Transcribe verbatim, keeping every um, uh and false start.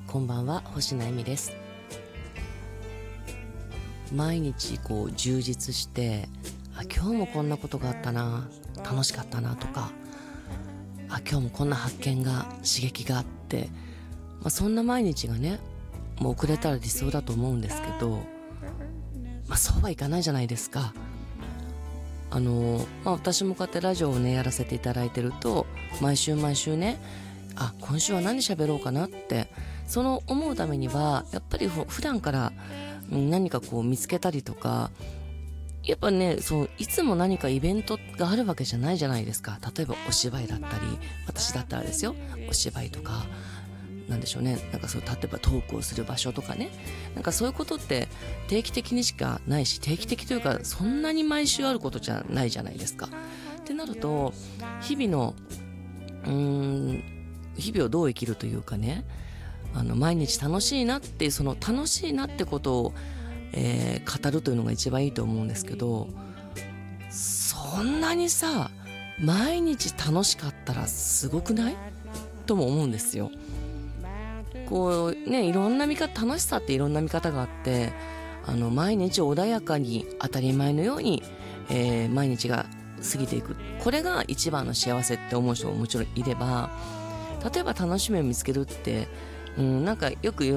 こんばんは、星名恵美です。毎日こう充実して、あ、今日もこんなことがあったな、楽しかったなとか、あ、今日もこんな発見が刺激があって、まあ、そんな毎日がね、もう遅れたら理想だと思うんですけど、まあ、そうはいかないじゃないですか。あの、まあ、私もこうやってラジオをねやらせていただいてると、毎週毎週ね、あ、今週は何喋ろうかなってその思うためにはやっぱり普段から何かこう見つけたりとか、やっぱね、そういつも何かイベントがあるわけじゃないじゃないですか。例えばお芝居だったり、私だったらですよ、お芝居とかなんでしょうね、なんかそう例えばトークをする場所とかね、なんかそういうことって定期的にしかないし、定期的というかそんなに毎週あることじゃないじゃないですか。ってなると日々のうーん日々をどう生きるというかね、あの毎日楽しいなっていう、その楽しいなってことを、えー、語るというのが一番いいと思うんですけど、そんなにさ毎日楽しかったらすごくないとも思うんですよ。こうね、いろんな見方、楽しさっていろんな見方があって、あの毎日穏やかに当たり前のように、えー、毎日が過ぎていく、これが一番の幸せって思う人ももちろんいれば、例えば楽しみを見つけるって、うん、なんかよく言う